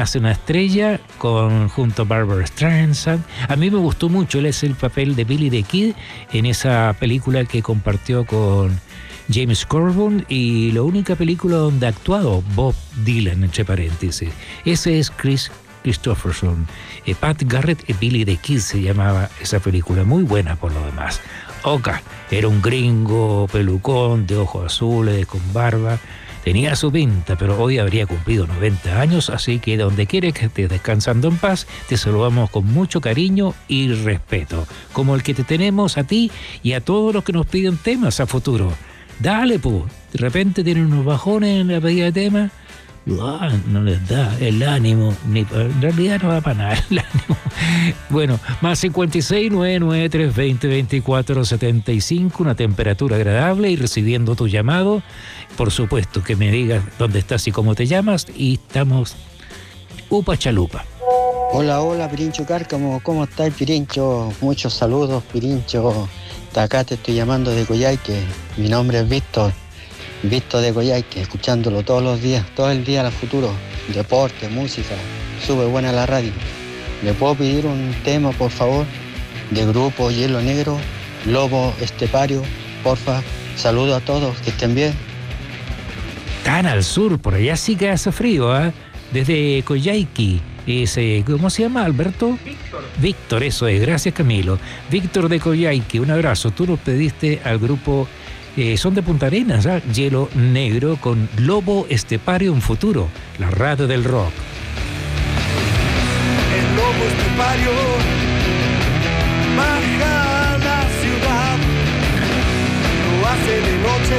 nace una estrella junto a Barbara Streisand. A mí me gustó mucho, él es el papel de Billy the Kid en esa película que compartió con James Coburn y la única película donde ha actuado Bob Dylan, entre paréntesis. Ese es Chris Christopherson. Pat Garrett y Billy the Kid se llamaba esa película, muy buena por lo demás. Oka era un gringo pelucón de ojos azules, con barba. Tenía su pinta, pero hoy habría cumplido 90 años, así que donde quiera que estés descansando en paz, te saludamos con mucho cariño y respeto, como el que te tenemos a ti y a todos los que nos piden temas a futuro. Dale, pues, de repente tienen unos bajones en la pedida de temas, no les da el ánimo, en realidad no da para nada el ánimo. Bueno, más 56 993 20 24 75, una temperatura agradable y recibiendo tu llamado. Por supuesto que me digas dónde estás y cómo te llamas, y estamos upa chalupa. Hola, Pirincho Cárcamo, ¿cómo estás, Pirincho? Muchos saludos, Pirincho. De acá te estoy llamando de Coyhaique. Mi nombre es Víctor de Coyhaique, escuchándolo todos los días, todo el día a futuro. Deporte, música, sube buena la radio. ¿Le puedo pedir un tema, por favor? De grupo Hielo Negro, Lobo Estepario, porfa. Saludo a todos, que estén bien. Tan al sur, por allá sí que hace frío, ¿eh? Desde Coyhaique. ¿Cómo se llama, Alberto? Víctor, eso es. Gracias, Camilo. Víctor de Coyhaique, un abrazo. Tú nos pediste al grupo, son de Punta Arenas, ¿eh? Hielo Negro con Lobo Estepario en futuro, la radio del rock. El lobo estepario baja la ciudad, lo hace de noche.